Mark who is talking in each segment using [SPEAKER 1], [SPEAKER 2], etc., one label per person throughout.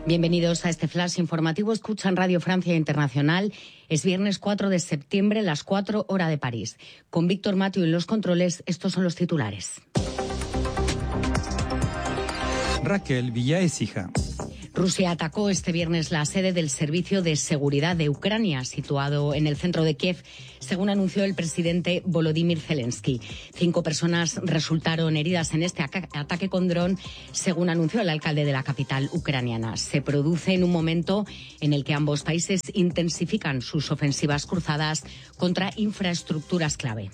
[SPEAKER 1] Bienvenidos a este flash informativo. Escuchan Radio Francia Internacional. Es viernes 4 de septiembre, las 4 hora de París. Con Víctor Mathieu en los controles, estos son los titulares.
[SPEAKER 2] Raquel Villaécija.
[SPEAKER 1] Rusia atacó este viernes la sede del Servicio de Seguridad de Ucrania, situado en el centro de Kiev, según anunció el presidente Volodymyr Zelensky. 5 personas resultaron heridas en este ataque con dron, según anunció el alcalde de la capital ucraniana. Se produce en un momento en el que ambos países intensifican sus ofensivas cruzadas contra infraestructuras clave.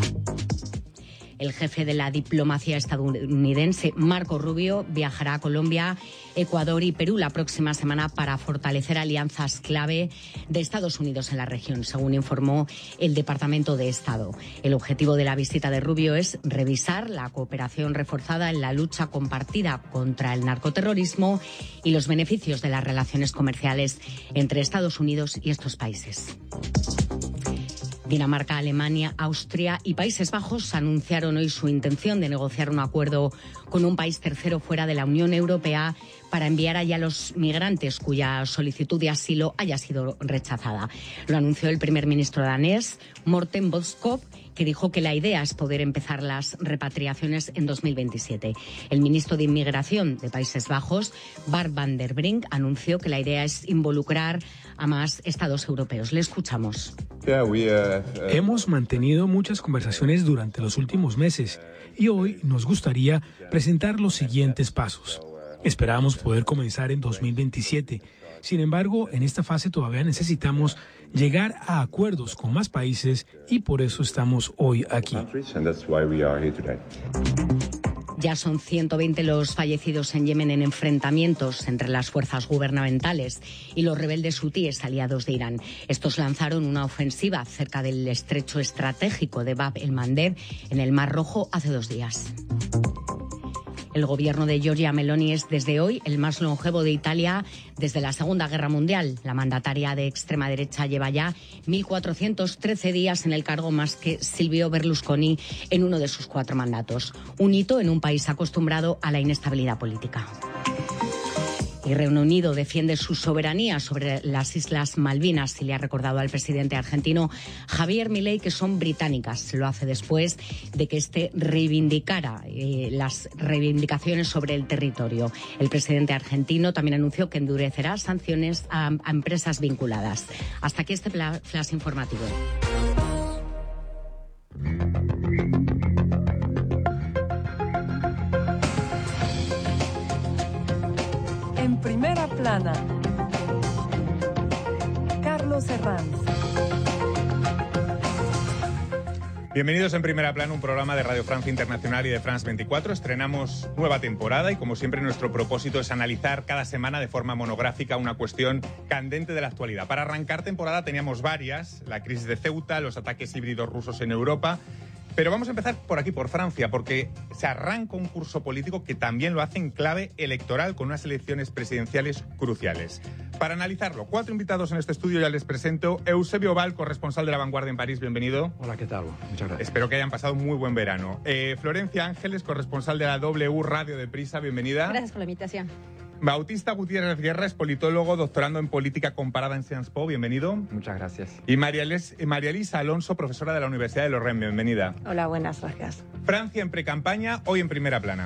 [SPEAKER 1] El jefe de la diplomacia estadounidense, Marco Rubio, viajará a Colombia, Ecuador y Perú la próxima semana para fortalecer alianzas clave de Estados Unidos en la región, según informó el Departamento de Estado. El objetivo de la visita de Rubio es revisar la cooperación reforzada en la lucha compartida contra el narcoterrorismo y los beneficios de las relaciones comerciales entre Estados Unidos y estos países. Dinamarca, Alemania, Austria y Países Bajos anunciaron hoy su intención de negociar un acuerdo con un país tercero fuera de la Unión Europea para enviar allá a los migrantes cuya solicitud de asilo haya sido rechazada. Lo anunció el primer ministro danés, Morten Bødskov, que dijo que la idea es poder empezar las repatriaciones en 2027. El ministro de Inmigración de Países Bajos, Bart van der Brink, anunció que la idea es involucrar a más estados europeos. Le escuchamos.
[SPEAKER 3] Hemos mantenido muchas conversaciones durante los últimos meses y hoy nos gustaría presentar los siguientes pasos. Esperamos poder comenzar en 2027. Sin embargo, en esta fase todavía necesitamos llegar a acuerdos con más países y por eso estamos hoy aquí.
[SPEAKER 1] Ya son 120 los fallecidos en Yemen en enfrentamientos entre las fuerzas gubernamentales y los rebeldes hutíes aliados de Irán. Estos lanzaron una ofensiva cerca del estrecho estratégico de Bab el-Mandeb en el Mar Rojo hace 2 días. El gobierno de Giorgia Meloni es desde hoy el más longevo de Italia desde la Segunda Guerra Mundial. La mandataria de extrema derecha lleva ya 1.413 días en el cargo, más que Silvio Berlusconi en uno de sus 4 mandatos. Un hito en un país acostumbrado a la inestabilidad política. Y Reino Unido defiende su soberanía sobre las Islas Malvinas y le ha recordado al presidente argentino Javier Milei que son británicas. Lo hace después de que éste reivindicara las reivindicaciones sobre el territorio. El presidente argentino también anunció que endurecerá sanciones a empresas vinculadas. Hasta aquí este flash informativo.
[SPEAKER 4] En primera plana, Carlos Herranz.
[SPEAKER 5] Bienvenidos en Primera Plana, un programa de Radio Francia Internacional y de France 24. Estrenamos nueva temporada y, como siempre, nuestro propósito es analizar cada semana de forma monográfica una cuestión candente de la actualidad. Para arrancar temporada teníamos varias: la crisis de Ceuta, los ataques híbridos rusos en Europa. Pero vamos a empezar por aquí, por Francia, porque se arranca un curso político que también lo hace en clave electoral, con unas elecciones presidenciales cruciales. Para analizarlo, 4 invitados en este estudio, ya les presento. Eusebio Val, corresponsal de La Vanguardia en París, bienvenido.
[SPEAKER 6] Hola, ¿qué tal? Muchas gracias.
[SPEAKER 5] Espero que hayan pasado un muy buen verano. Florencia Ángeles, corresponsal de la W Radio de Prisa, bienvenida.
[SPEAKER 7] Gracias por la invitación.
[SPEAKER 5] Bautista Gutiérrez Guerra es politólogo, doctorando en política comparada en Sciences Po, bienvenido.
[SPEAKER 6] Muchas gracias.
[SPEAKER 5] Y María Elisa Alonso, profesora de la Universidad de Lorraine, bienvenida.
[SPEAKER 8] Hola, buenas gracias.
[SPEAKER 5] Francia en precampaña, hoy en Primera Plana.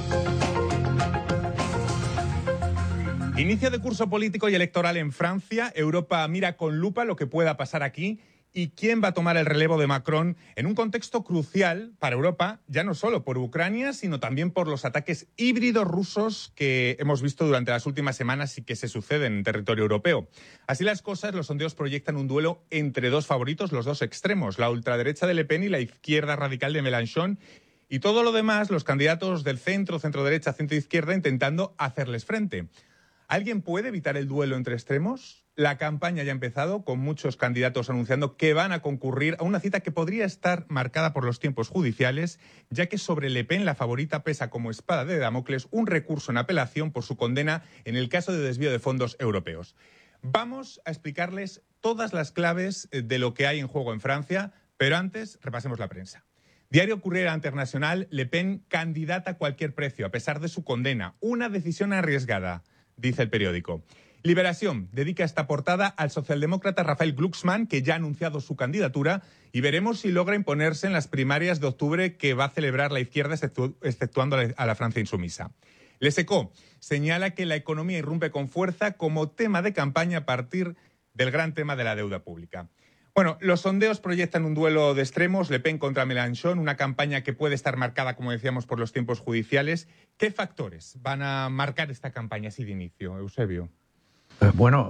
[SPEAKER 5] Inicio de curso político y electoral en Francia. Europa mira con lupa lo que pueda pasar aquí. ¿Y quién va a tomar el relevo de Macron en un contexto crucial para Europa, ya no solo por Ucrania, sino también por los ataques híbridos rusos que hemos visto durante las últimas semanas y que se suceden en territorio europeo? Así las cosas, los sondeos proyectan un duelo entre 2 favoritos, los 2 extremos, la ultraderecha de Le Pen y la izquierda radical de Mélenchon, y todo lo demás, los candidatos del centro, centro-derecha, centro-izquierda, intentando hacerles frente. ¿Alguien puede evitar el duelo entre extremos? La campaña ya ha empezado, con muchos candidatos anunciando que van a concurrir a una cita que podría estar marcada por los tiempos judiciales, ya que sobre Le Pen la favorita pesa como espada de Damocles un recurso en apelación por su condena en el caso de desvío de fondos europeos. Vamos a explicarles todas las claves de lo que hay en juego en Francia, pero antes repasemos la prensa. Diario Courrier International, Le Pen candidata a cualquier precio, a pesar de su condena. Una decisión arriesgada. dice el periódico. Liberación dedica esta portada al socialdemócrata Rafael Glucksmann, que ya ha anunciado su candidatura, y veremos si logra imponerse en las primarias de octubre que va a celebrar la izquierda, exceptuando a la Francia insumisa. Les Echos señala que la economía irrumpe con fuerza como tema de campaña a partir del gran tema de la deuda pública. Bueno, los sondeos proyectan un duelo de extremos, Le Pen contra Mélenchon, una campaña que puede estar marcada, como decíamos, por los tiempos judiciales. ¿Qué factores van a marcar esta campaña así de inicio, Eusebio?
[SPEAKER 6] Bueno,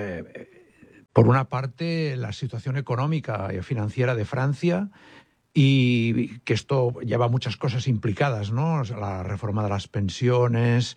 [SPEAKER 6] por una parte, la situación económica y financiera de Francia, y que esto lleva muchas cosas implicadas, ¿no? O sea, la reforma de las pensiones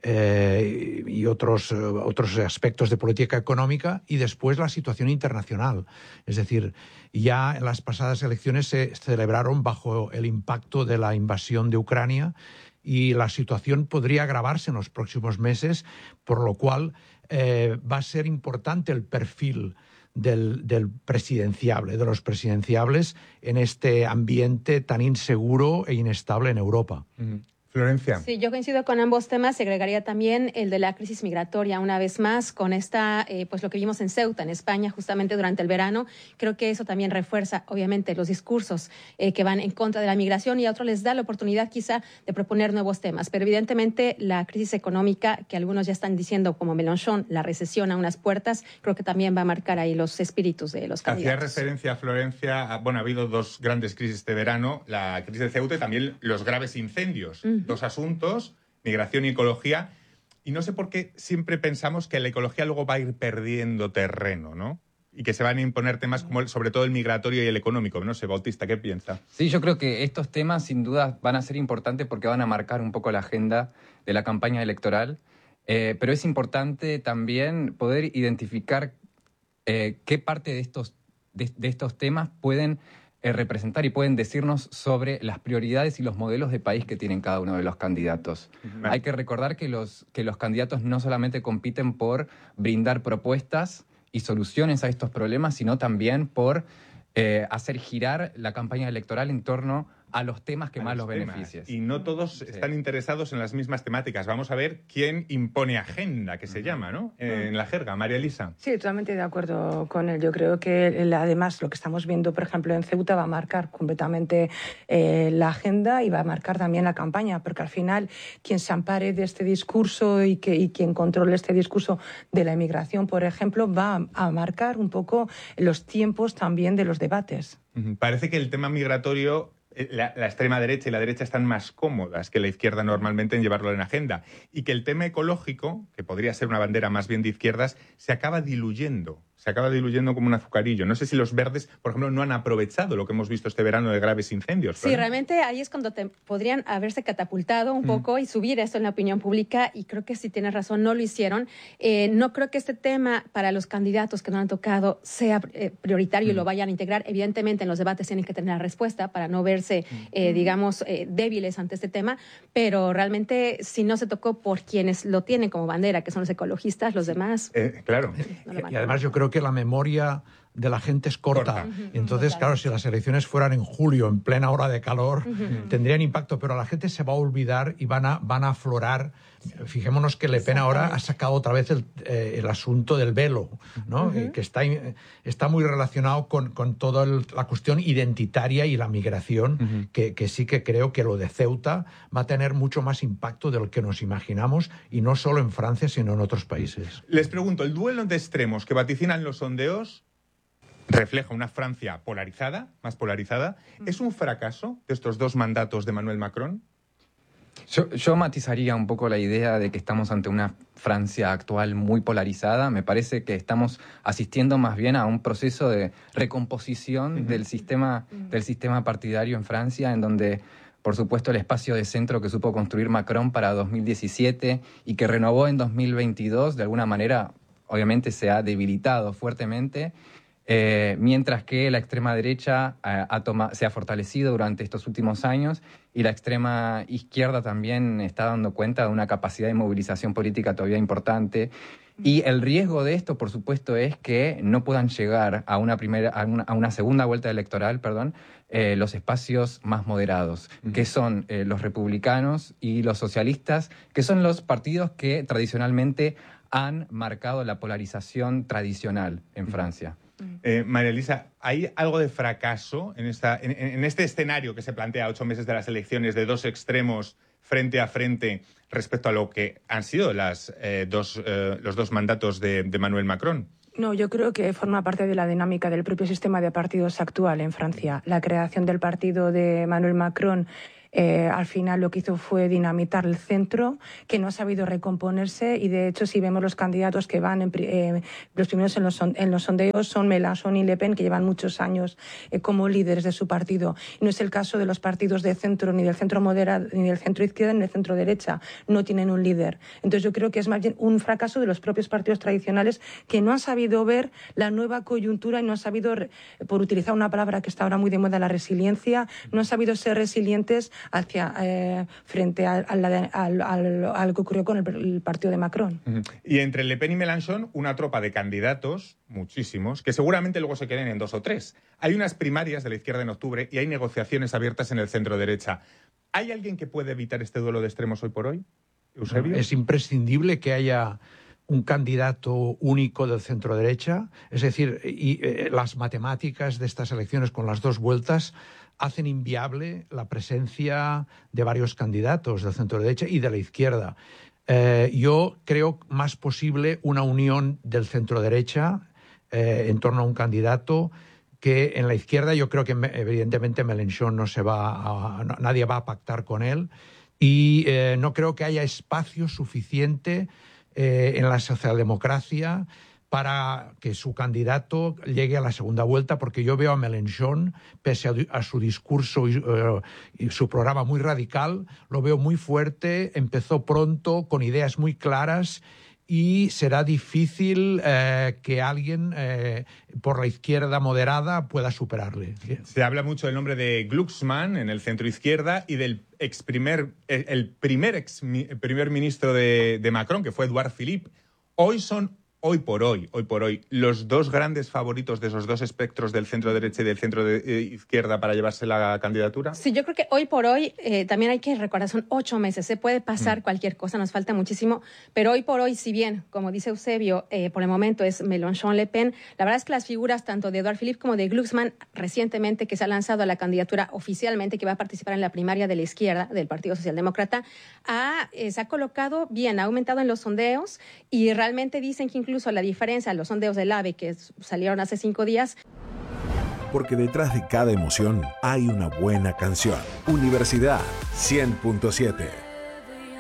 [SPEAKER 6] y otros aspectos de política económica, y después la situación internacional. Es decir, ya en las pasadas elecciones se celebraron bajo el impacto de la invasión de Ucrania, y la situación podría agravarse en los próximos meses, por lo cual va a ser importante el perfil del presidenciable, de los presidenciables en este ambiente tan inseguro e inestable en Europa.
[SPEAKER 5] Florencia.
[SPEAKER 7] Sí, yo coincido con ambos temas y agregaría también el de la crisis migratoria una vez más con esta, pues lo que vimos en Ceuta, en España, justamente durante el verano. Creo que eso también refuerza, obviamente, los discursos que van en contra de la migración, y a otros les da la oportunidad quizá de proponer nuevos temas. Pero evidentemente la crisis económica, que algunos ya están diciendo como Mélenchon, la recesión a unas puertas, creo que también va a marcar ahí los espíritus de los candidatos.
[SPEAKER 5] Hacía referencia, Florencia, ha habido dos grandes crisis este verano, la crisis de Ceuta y también los graves incendios. Dos asuntos, migración y ecología, y no sé por qué siempre pensamos que la ecología luego va a ir perdiendo terreno, ¿no? Y que se van a imponer temas como sobre todo el migratorio y el económico. No sé, Bautista, ¿qué piensa?
[SPEAKER 8] Sí, yo creo que estos temas sin duda van a ser importantes porque van a marcar un poco la agenda de la campaña electoral, pero es importante también poder identificar qué parte de estos temas pueden representar y pueden decirnos sobre las prioridades y los modelos de país que tienen cada uno de los candidatos. Hay que recordar que los candidatos no solamente compiten por brindar propuestas y soluciones a estos problemas, sino también por hacer girar la campaña electoral en torno a los temas que más los beneficien.
[SPEAKER 5] Y no todos están interesados en las mismas temáticas. Vamos a ver quién impone agenda, que se llama, ¿no? En la jerga. María Elisa.
[SPEAKER 9] Sí, totalmente de acuerdo con él. Yo creo que además lo que estamos viendo, por ejemplo, en Ceuta va a marcar completamente la agenda y va a marcar también la campaña, porque al final quien se ampare de este discurso y quien controle este discurso de la inmigración, por ejemplo, va a marcar un poco los tiempos también de los debates.
[SPEAKER 5] Parece que el tema migratorio, la extrema derecha y la derecha están más cómodas que la izquierda normalmente en llevarlo en agenda, y que el tema ecológico, que podría ser una bandera más bien de izquierdas, se acaba diluyendo como un azucarillo. No sé si los verdes, por ejemplo, no han aprovechado lo que hemos visto este verano de graves incendios.
[SPEAKER 7] Sí, realmente ahí es cuando podrían haberse catapultado un poco y subir esto en la opinión pública, y creo que sí tienes razón, no lo hicieron. No creo que este tema para los candidatos que no han tocado sea prioritario y lo vayan a integrar. Evidentemente en los debates tienen que tener la respuesta para no verse, digamos, débiles ante este tema, pero realmente si no se tocó por quienes lo tienen como bandera, que son los ecologistas, los demás...
[SPEAKER 5] claro.
[SPEAKER 6] Y además yo creo que la memoria de la gente es corta. Entonces, claro, si las elecciones fueran en julio, en plena hora de calor, tendrían impacto, pero la gente se va a olvidar y van a aflorar. Fijémonos que Le Pen ahora ha sacado otra vez el asunto del velo, ¿no? Que está muy relacionado con toda la cuestión identitaria y la migración, que sí que creo que lo de Ceuta va a tener mucho más impacto de lo que nos imaginamos, y no solo en Francia, sino en otros países.
[SPEAKER 5] Les pregunto, ¿el duelo de extremos que vaticinan los sondeos refleja una Francia polarizada, más polarizada? ¿Es un fracaso de estos dos mandatos de Emmanuel Macron?
[SPEAKER 8] Yo matizaría un poco la idea de que estamos ante una Francia actual muy polarizada. Me parece que estamos asistiendo más bien a un proceso de recomposición del sistema partidario en Francia, en donde, por supuesto, el espacio de centro que supo construir Macron para 2017 y que renovó en 2022, de alguna manera, obviamente se ha debilitado fuertemente. mientras que la extrema derecha se ha fortalecido durante estos últimos años y la extrema izquierda también está dando cuenta de una capacidad de movilización política todavía importante. Y el riesgo de esto, por supuesto, es que no puedan llegar a una segunda vuelta electoral, los espacios más moderados, que son los republicanos y los socialistas, que son los partidos que tradicionalmente han marcado la polarización tradicional en Francia.
[SPEAKER 5] María Elisa, ¿hay algo de fracaso en este escenario que se plantea a 8 meses de las elecciones de dos extremos frente a frente respecto a lo que han sido los dos mandatos de Emmanuel Macron?
[SPEAKER 9] No, yo creo que forma parte de la dinámica del propio sistema de partidos actual en Francia. La creación del partido de Emmanuel Macron al final lo que hizo fue dinamitar el centro, que no ha sabido recomponerse, y de hecho si vemos los candidatos que van los primeros en los sondeos son Mélenchon y Le Pen, que llevan muchos años como líderes de su partido. Y no es el caso de los partidos de centro, ni del centro moderado, ni del centro izquierda, ni del centro derecha. No tienen un líder. Entonces yo creo que es más bien un fracaso de los propios partidos tradicionales, que no han sabido ver la nueva coyuntura y no han sabido, por utilizar una palabra que está ahora muy de moda, la resiliencia, no han sabido ser resilientes frente al que ocurrió con el partido de Macron.
[SPEAKER 5] Y entre Le Pen y Mélenchon, una tropa de candidatos, muchísimos, que seguramente luego se queden en 2 o 3. Hay unas primarias de la izquierda en octubre y hay negociaciones abiertas en el centro-derecha. ¿Hay alguien que puede evitar este duelo de extremos hoy por hoy, Eusebio?
[SPEAKER 6] Es imprescindible que haya un candidato único del centro-derecha. Es decir, las matemáticas de estas elecciones con las 2 vueltas hacen inviable la presencia de varios candidatos del centro-derecha y de la izquierda. Yo creo más posible una unión del centro-derecha en torno a un candidato, que en la izquierda yo creo que evidentemente Mélenchon nadie va a pactar con él, y no creo que haya espacio suficiente en la socialdemocracia para que su candidato llegue a la segunda vuelta, porque yo veo a Mélenchon, pese a su discurso y su programa muy radical, lo veo muy fuerte, empezó pronto, con ideas muy claras, y será difícil que alguien por la izquierda moderada pueda superarle.
[SPEAKER 5] Se habla mucho del nombre de Glucksmann en el centro izquierda y del primer ministro de Macron, que fue Édouard Philippe. Hoy por hoy, los 2 grandes favoritos de esos 2 espectros del centro derecha y del centro izquierda para llevarse la candidatura.
[SPEAKER 7] Sí, yo creo que hoy por hoy también hay que recordar, son 8 meses, se puede pasar cualquier cosa, nos falta muchísimo, pero hoy por hoy, si bien, como dice Eusebio, por el momento es Mélenchon-Le Pen, la verdad es que las figuras tanto de Édouard Philippe como de Glucksmann, recientemente que se ha lanzado a la candidatura oficialmente, que va a participar en la primaria de la izquierda del Partido Socialdemócrata, se ha colocado bien, ha aumentado en los sondeos, y realmente dicen que incluso la diferencia, los sondeos del AVE que salieron hace 5 días.
[SPEAKER 10] Porque detrás de cada emoción hay una buena canción. Universidad 100.7.